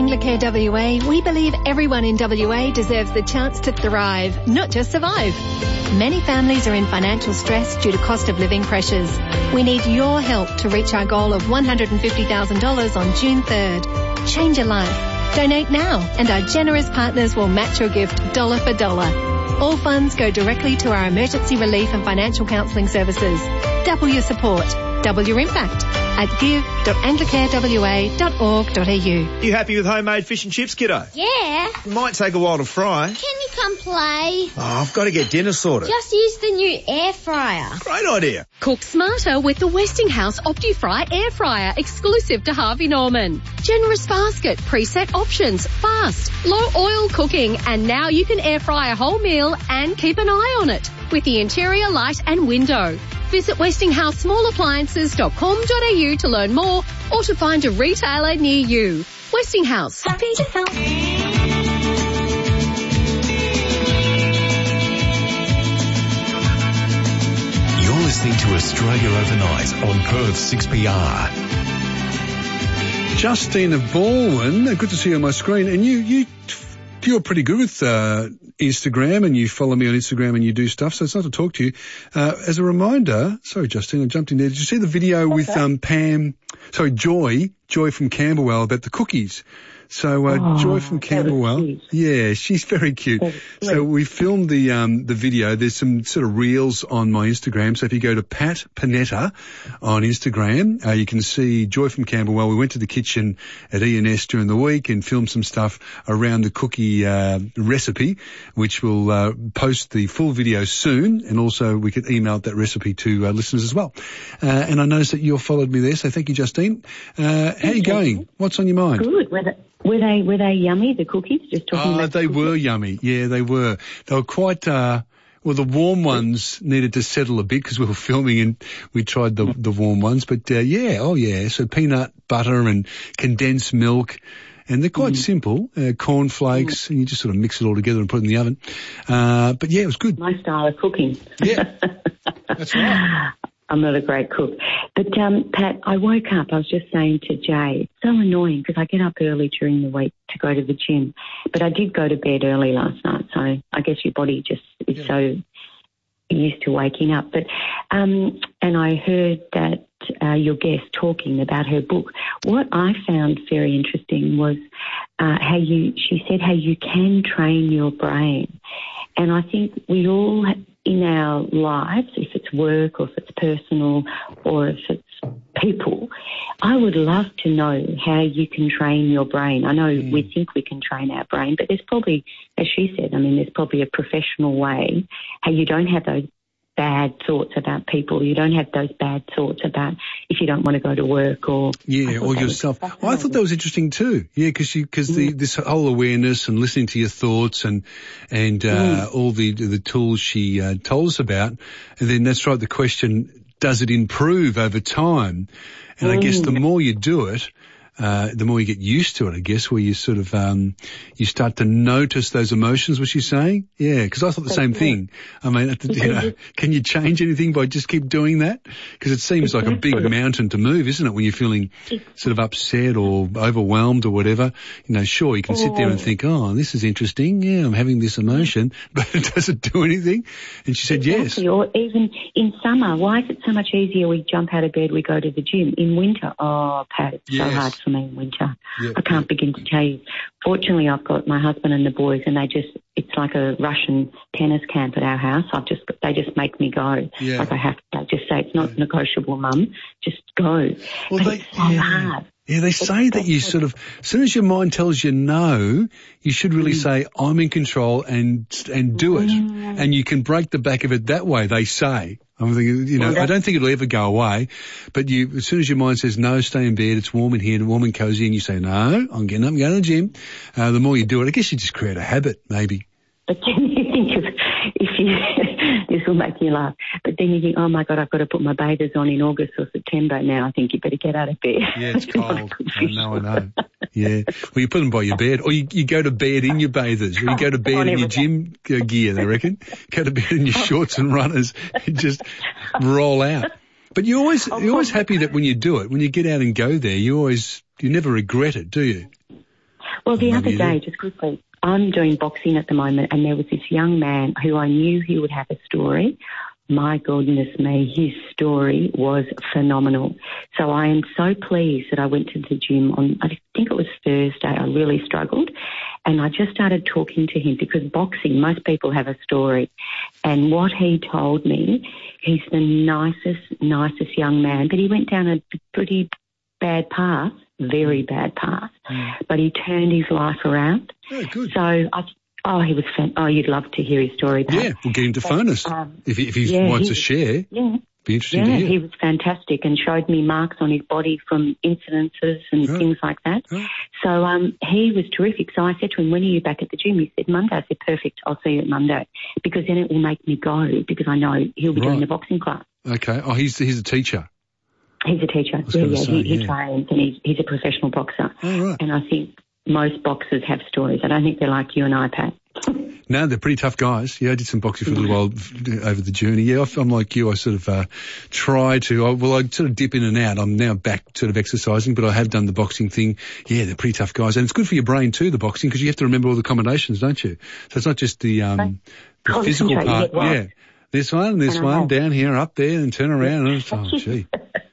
Anglicare WA, we believe everyone in WA deserves the chance to thrive, not just survive. Many families are in financial stress due to cost of living pressures. We need your help to reach our goal of $150,000 on June 3rd. Change your life. Donate now, and our generous partners will match your gift dollar for dollar. All funds go directly to our emergency relief and financial counselling services. Double your support. Double your impact at give.anglicarewa.org.au. You happy with homemade fish and chips, kiddo? Yeah. It might take a while to fry. Can you come play? Oh, I've got to get dinner sorted. Just use the new air fryer. Great idea. Cook smarter with the Westinghouse OptiFry air fryer, exclusive to Harvey Norman. Generous basket, preset options, fast, low oil cooking, and now you can air fry a whole meal and keep an eye on it with the interior light and window. Visit westinghouseSmallAppliances.com.au to learn more or to find a retailer near you. Westinghouse. Happy to help. You're listening to Australia Overnight on Perth 6PR. Justine of Baldwin, good to see you on my screen. And you're pretty good with Instagram, and you follow me on Instagram and you do stuff, so it's nice to talk to you. As a reminder, sorry Justine, I jumped in there. Did you see the video with Joy from Camberwell about the cookies? So Joy from Camberwell, yeah, she's very cute. So we filmed the video. There's some sort of reels on my Instagram. So if you go to Pat Panetta on Instagram, you can see Joy from Camberwell. We went to the kitchen at E&S during the week and filmed some stuff around the cookie recipe, which will post the full video soon. And also we could email that recipe to listeners as well. And I noticed that you followed me there, so thank you, Justine. How are you going? What's on your mind? Good. Were they yummy, the cookies? Just talking about they were yummy. Yeah, they were. They were quite, the warm ones needed to settle a bit because we were filming and we tried the warm ones. But, so peanut butter and condensed milk. And they're quite simple, cornflakes, and you just sort of mix it all together and put it in the oven. But yeah, it was good. My style of cooking. Yeah, that's right. I'm not a great cook. But, Pat, I woke up, I was just saying to Jay, it's so annoying because I get up early during the week to go to the gym. But I did go to bed early last night, so I guess your body just is so used to waking up. But, and I heard that your guest talking about her book. What I found very interesting was she said how you can train your brain. And I think we all in our lives, if it's work or if it's personal or if it's people, I would love to know how you can train your brain. I know we think we can train our brain, but there's probably, as she said, there's probably a professional way how you don't have those bad thoughts about people. You don't have those bad thoughts about if you don't want to go to work or... Yeah, or yourself. Well, I thought that was interesting too. Yeah, because this whole awareness and listening to your thoughts and all the tools she told us about. And then that's right, the question, does it improve over time? And I guess the more you do it, the more you get used to it, I guess, where you sort of, you start to notice those emotions, was she saying? Yeah, because I thought the same thing. Can you change anything by just keep doing that? Because it seems like a big mountain to move, isn't it, when you're feeling sort of upset or overwhelmed or whatever. Sure, you can sit there and think, oh, this is interesting. Yeah, I'm having this emotion, but does it do anything? And she said yes. Or even in summer, why is it so much easier? We jump out of bed, we go to the gym. In winter, Pat, it's so hard for me in winter. I can't begin to tell you. Fortunately, I've got my husband and the boys, and it's like a Russian tennis camp at our house. They just make me go. Yeah. Like I just say, it's not negotiable, Mum. Just go. Well, but it's so hard. Yeah, they say that you sort of, as soon as your mind tells you no, you should really say, I'm in control and do it. And you can break the back of it that way, they say. I'm thinking, I don't think it'll ever go away, but as soon as your mind says, no, stay in bed, it's warm in here, warm and cozy, and you say, no, I'm getting up and going to the gym, the more you do it, I guess you just create a habit, maybe. But then you think this will make you laugh, but then you think, oh my God, I've got to put my bathers on in August or September now. I think you better get out of bed. Yeah, it's cold. I know. Yeah. Well, you put them by your bed, or you go to bed in your bathers, or you go to bed in your gym gear, they reckon. Go to bed in your shorts and runners and just roll out. But you're always happy that when you do it, when you get out and go there, you never regret it, do you? Well, the other you day, do. just quickly, I'm doing boxing at the moment, and there was this young man who I knew he would have a story. My goodness me, his story was phenomenal. So I am so pleased that I went to the gym on, I think it was Thursday. I really struggled. And I just started talking to him because boxing, most people have a story. And what he told me, he's the nicest young man. But he went down a pretty bad path, very bad path. But he turned his life around. Oh, good. So he was you'd love to hear his story, Pat. Yeah, we'll get him to phone us. If he wants to share, be interesting to hear. He was fantastic and showed me marks on his body from incidences and things like that. So he was terrific. So I said to him, when are you back at the gym? He said, Monday. I said, perfect, I'll see you at Monday. Because then it will make me go because I know he'll be doing the boxing class. Okay. Oh, he's a teacher. He's a teacher. He trains and he's a professional boxer. Oh, right. And I think most boxers have stories. I don't think they're like you and I, Pat. No, they're pretty tough guys. Yeah, I did some boxing for a little while over the journey. Yeah, I'm like you. I sort of try to, I sort of dip in and out. I'm now back sort of exercising, but I have done the boxing thing. Yeah, they're pretty tough guys. And it's good for your brain too, the boxing, because you have to remember all the combinations, don't you? So it's not just the physical part. Yeah. This one, down here, up there, and turn around. And oh, gee.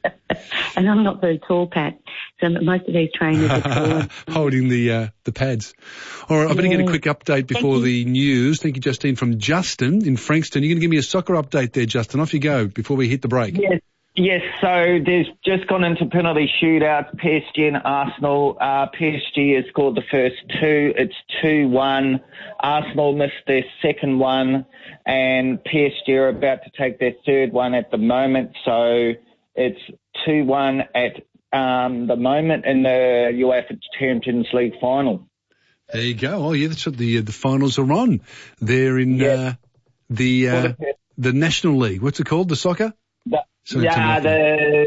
And I'm not very tall, Pat. So most of these trainers are tall. Holding the pads. All right, I better get a quick update before the news. Thank you, Justine, from Justin in Frankston. You're going to give me a soccer update there, Justin. Off you go before we hit the break. Yes, so there's just gone into penalty shootouts, PSG and Arsenal. PSG has scored the first two. It's 2-1. Arsenal missed their second one, and PSG are about to take their third one at the moment. So it's 2-1 at the moment in the UEFA Champions League final. There you go. Oh, yeah, that's what the finals are on. They're in the National League. What's it called? The soccer? The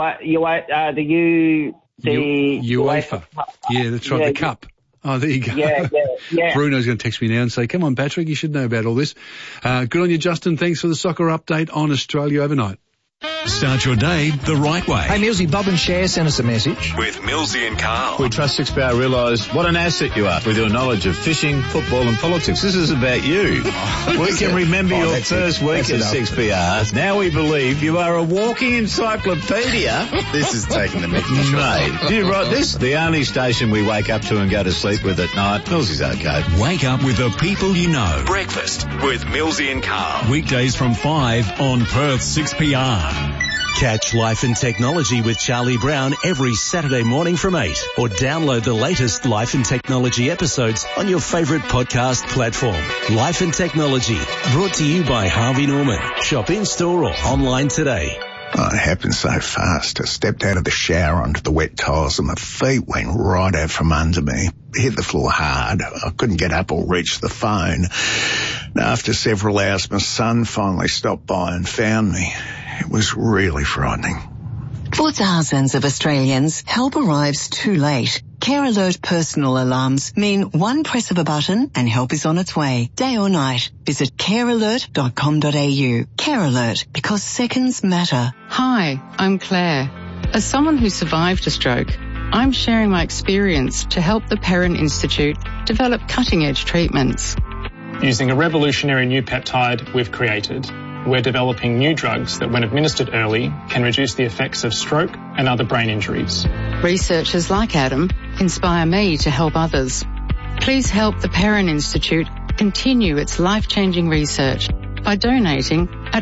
UEFA. Yeah, that's right, the Cup. Oh, there you go. Yeah. Bruno's going to text me now and say, come on, Patrick, you should know about all this. Good on you, Justin. Thanks for the soccer update on Australia Overnight. Start your day the right way. Hey, Millsy, Bob and Cher sent us a message. With Millsy and Carl. We trust 6PR realise what an asset you are with your knowledge of fishing, football and politics. This is about you. We can remember your first week at 6PR. Now we believe you are a walking encyclopedia. This is taking the mickey. Mate, do you write this? The only station we wake up to and go to sleep with at night. Millsy's okay. Wake up with the people you know. Breakfast with Millsy and Carl. Weekdays from 5 on Perth 6PR. Catch Life and Technology with Charlie Brown every Saturday morning from 8, or download the latest Life and Technology episodes on your favourite podcast platform. Life and Technology, brought to you by Harvey Norman. Shop in-store or online today. Oh, it happened so fast. I stepped out of the shower onto the wet tiles and my feet went right out from under me. Hit the floor hard. I couldn't get up or reach the phone. And after several hours, my son finally stopped by and found me. It was really frightening. For thousands of Australians, help arrives too late. Care Alert personal alarms mean one press of a button and help is on its way, day or night. Visit carealert.com.au. Care Alert, because seconds matter. Hi, I'm Claire. As someone who survived a stroke, I'm sharing my experience to help the Perrin Institute develop cutting-edge treatments. Using a revolutionary new peptide we've created, we're developing new drugs that, when administered early, can reduce the effects of stroke and other brain injuries. Researchers like Adam inspire me to help others. Please help the Perrin Institute continue its life-changing research by donating at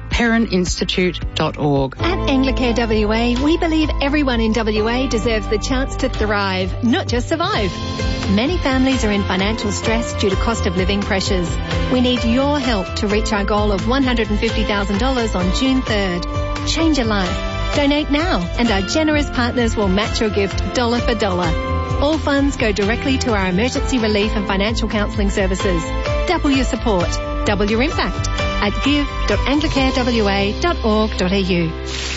perrininstitute.org. At Anglicare WA, we believe everyone in WA deserves the chance to thrive, not just survive. Many families are in financial stress due to cost of living pressures. We need your help to reach our goal of $150,000 on June 3rd. Change your life. Donate now, and our generous partners will match your gift dollar for dollar. All funds go directly to our emergency relief and financial counselling services. Double your support. Double your impact at give.anglicarewa.org.au.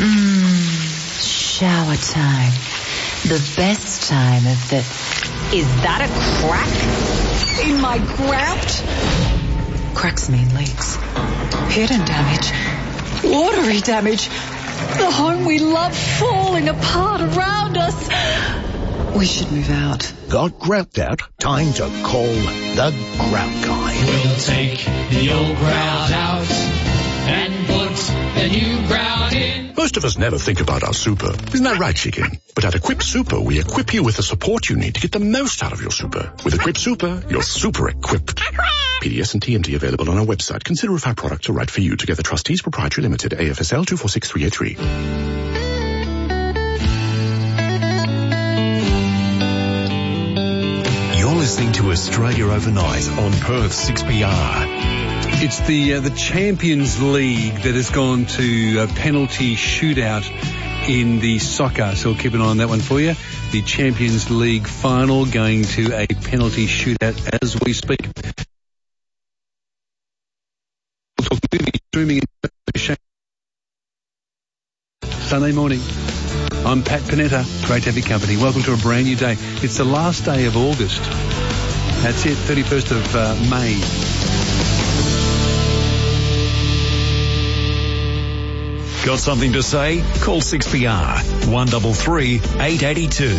Shower time. The best time of the... Is that a crack in my grout? Cracks mean leaks. Hidden damage. Watery damage. The home we love falling apart around us. We should move out. Got grout out? Time to call the Grout Guy. We'll take the old grout out and put the new grout in. Most of us never think about our super. Isn't that right, Chicken? But at Equip Super, we equip you with the support you need to get the most out of your super. With Equip Super, you're super equipped. PDS and TMT available on our website. Consider if our products are right for you. Together Trustees Proprietary Limited, AFSL 246383. Listening to Australia Overnight on Perth 6PR. It's the Champions League that has gone to a penalty shootout in the soccer, so we'll keep an eye on that one for you. The Champions League final going to a penalty shootout as we speak. We'll talk movie streaming Sunday morning. I'm Pat Panetta. Great to have your company. Welcome to a brand new day. It's the last day of August. That's it, 31st of May. Got something to say? Call 6PR 133 882.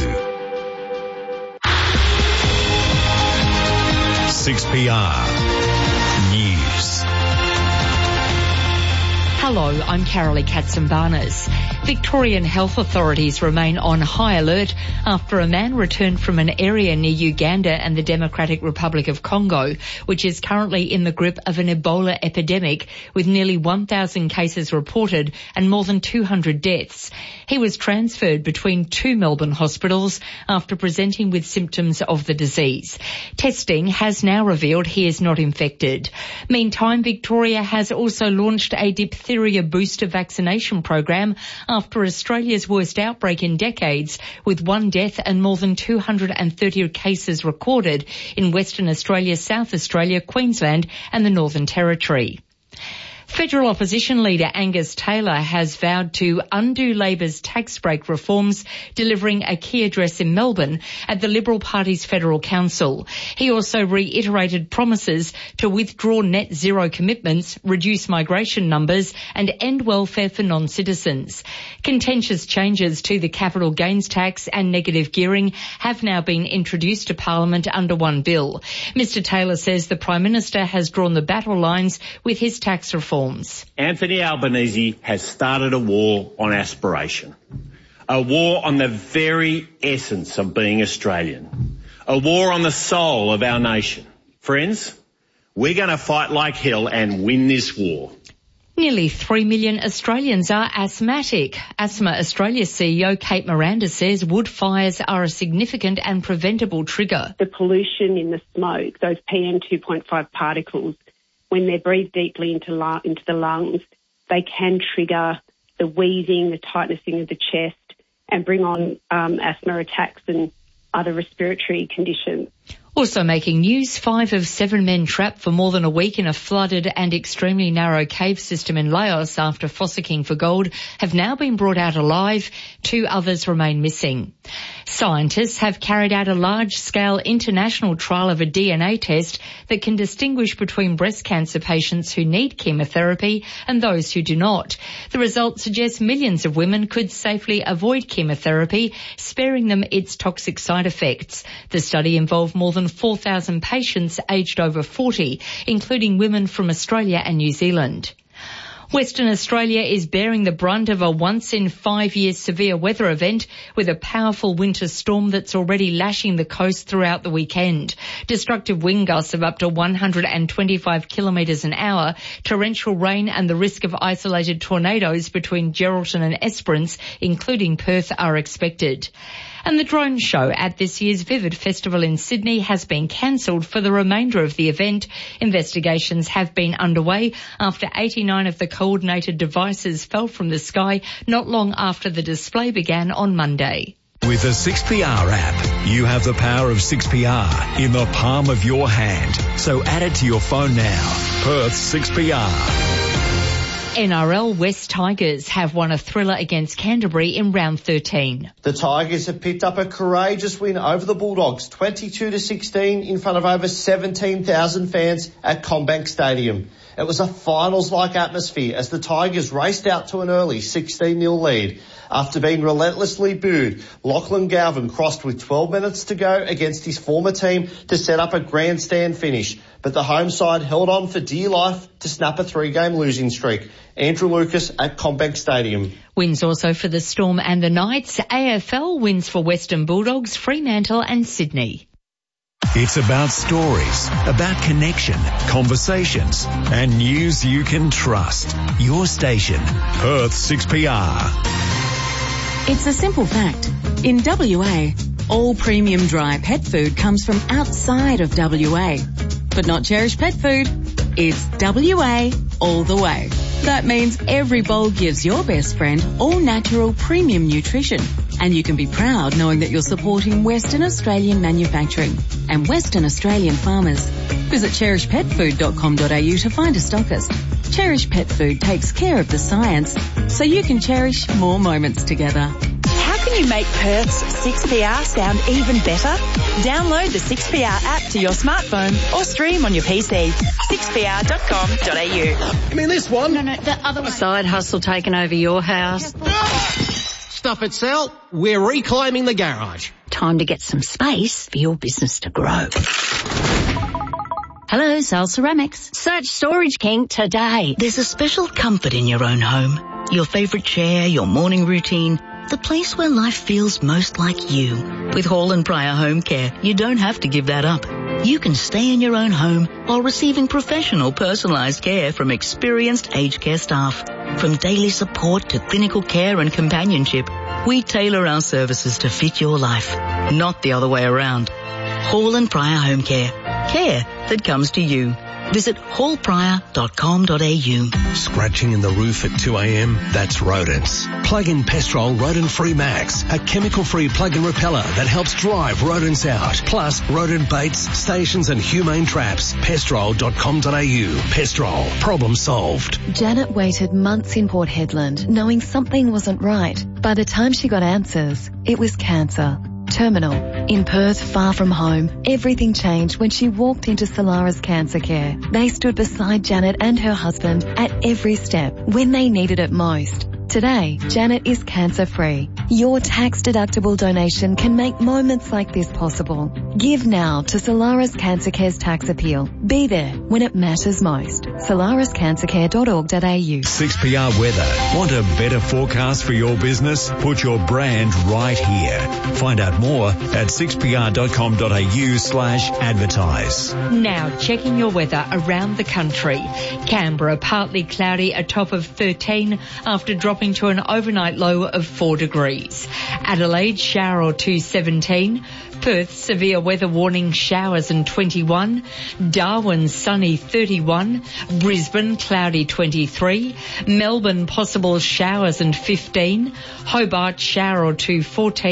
6PR News. Hello, I'm Carolee Katsimbarnas. Victorian health authorities remain on high alert after a man returned from an area near Uganda and the Democratic Republic of Congo, which is currently in the grip of an Ebola epidemic with nearly 1,000 cases reported and more than 200 deaths. He was transferred between two Melbourne hospitals after presenting with symptoms of the disease. Testing has now revealed he is not infected. Meantime, Victoria has also launched a diphtheria booster vaccination program after Australia's worst outbreak in decades, with one death and more than 230 cases recorded in Western Australia, South Australia, Queensland and the Northern Territory. Federal opposition leader Angus Taylor has vowed to undo Labor's tax break reforms, delivering a key address in Melbourne at the Liberal Party's Federal Council. He also reiterated promises to withdraw net zero commitments, reduce migration numbers and end welfare for non-citizens. Contentious changes to the capital gains tax and negative gearing have now been introduced to Parliament under one bill. Mr Taylor says the Prime Minister has drawn the battle lines with his tax reform. Anthony Albanese has started a war on aspiration, a war on the very essence of being Australian, a war on the soul of our nation. Friends, we're going to fight like hell and win this war. Nearly 3 million Australians are asthmatic. Asthma Australia CEO Kate Miranda says wood fires are a significant and preventable trigger. The pollution in the smoke, those PM 2.5 particles, when they're breathed deeply into the lungs, they can trigger the wheezing, the tightening of the chest, and bring on asthma attacks and other respiratory conditions. Also making news, 5 of 7 men trapped for more than a week in a flooded and extremely narrow cave system in Laos after fossicking for gold have now been brought out alive. 2 others remain missing. Scientists have carried out a large-scale international trial of a DNA test that can distinguish between breast cancer patients who need chemotherapy and those who do not. The results suggest millions of women could safely avoid chemotherapy, sparing them its toxic side effects. The study involved more than 4,000 patients aged over 40, including women from Australia and New Zealand. Western Australia is bearing the brunt of a once-in-5-year severe weather event with a powerful winter storm that's already lashing the coast throughout the weekend. Destructive wind gusts of up to 125 kilometres an hour, torrential rain and the risk of isolated tornadoes between Geraldton and Esperance, including Perth, are expected. And the drone show at this year's Vivid Festival in Sydney has been cancelled for the remainder of the event. Investigations have been underway after 89 of the coordinated devices fell from the sky not long after the display began on Monday. With the 6PR app, you have the power of 6PR in the palm of your hand. So add it to your phone now. Perth 6PR. NRL West Tigers have won a thriller against Canterbury in round 13. The Tigers have picked up a courageous win over the Bulldogs, 22-16 in front of over 17,000 fans at CommBank Stadium. It was a finals-like atmosphere as the Tigers raced out to an early 16-0 lead. After being relentlessly booed, Lachlan Galvin crossed with 12 minutes to go against his former team to set up a grandstand finish. But the home side held on for dear life to snap a 3-game losing streak. Andrew Lucas at CommBank Stadium. Wins also for the Storm and the Knights. AFL wins for Western Bulldogs, Fremantle and Sydney. It's about stories, about connection, conversations, and news you can trust. Your station, Perth 6PR. It's a simple fact. In WA, all premium dry pet food comes from outside of WA. But not Cherish Pet Food. It's WA all the way. That means every bowl gives your best friend all-natural premium nutrition. And you can be proud knowing that you're supporting Western Australian manufacturing and Western Australian farmers. Visit cherishpetfood.com.au to find a stockist. Cherish Pet Food takes care of the science so you can cherish more moments together. How can you make Perth's 6PR sound even better? Download the 6PR app to your smartphone or stream on your PC. 6pr.com.au. You mean this one? No, the other one. Side hustle taking over your house. Stop it, Sal. We're reclaiming the garage. Time to get some space for your business to grow. Hello, Sal Ceramics. Search Storage King today. There's a special comfort in your own home. Your favourite chair, your morning routine, the place where life feels most like you. With Hall & Pryor Home Care, you don't have to give that up. You can stay in your own home while receiving professional personalised care from experienced aged care staff. From daily support to clinical care and companionship, we tailor our services to fit your life, not the other way around. Hall & Pryor Home Care. Care that comes to you. Visit hallpryor.com.au. Scratching in the roof at 2 a.m? That's rodents. Plug in Pestrol Rodent Free Max, a chemical-free plug-in repeller that helps drive rodents out. Plus, rodent baits, stations and humane traps. Pestrol.com.au. Pestrol. Problem solved. Janet waited months in Port Hedland, knowing something wasn't right. By the time she got answers, it was cancer. Terminal. In Perth, far from home, everything changed when she walked into Solara's Cancer Care. They stood beside Janet and her husband at every step when they needed it most. Today, Janet is cancer-free. Your tax-deductible donation can make moments like this possible. Give now to Solara's Cancer Care's tax appeal. Be there when it matters most. solarascancercare.org.au. 6PR weather. Want a better forecast for your business? Put your brand right here. Find out more at 6pr.com.au/advertise. Now checking your weather around the country. Canberra partly cloudy, a top of 13 after dropping to an overnight low of 4 degrees. Adelaide shower or 2, 17. Perth severe weather warning, showers and 21. Darwin sunny 31. Brisbane cloudy 23. Melbourne possible showers and 15. Hobart shower or 2, 14.